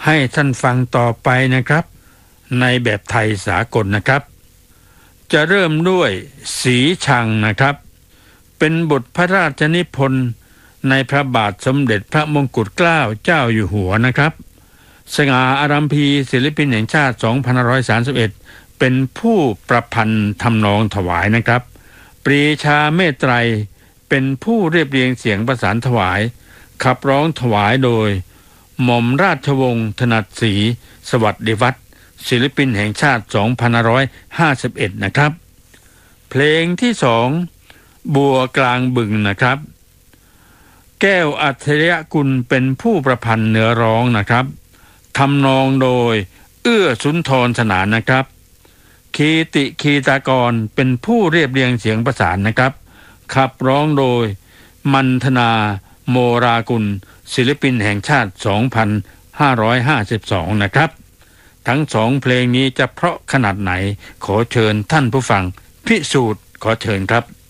ให้ท่านฟังต่อไปนะครับในแบบไทยสากลนะครับจะเริ่มด้วยสีชังนะครับเป็นบทพระราชนิพนธ์ในพระบาทสมเด็จพระมงกุฎเกล้าเจ้าอยู่หัวนะครับสง่าอารัมพีศิลปินแห่งชาติ2531เป็นผู้ประพันธ์ทำนองถวายนะครับปรีชาเมตไตรเป็นผู้เรียบเรียงเสียงประสานถวายขับร้องถวายโดยหม่อมราชวงศ์ถนัดศรีสวัสดิวัฒน์ศิลปินแห่งชาติ2551นะครับเพลงที่2บัวกลางบึงนะครับแก้วอัจฉริยกุลเป็นผู้ประพันธ์เนื้อร้องนะครับทำนองโดยเอื้อสุนทรสนานนะครับคีติคีตากรเป็นผู้เรียบเรียงเสียงประสานนะครับขับร้องโดยมันธนาโมรากุลศิลปินแห่งชาติ2552นะครับทั้ง2เพลงนี้จะเพราะขนาดไหนขอเชิญท่านผู้ฟังพิสูจน์ขอเชิญครับ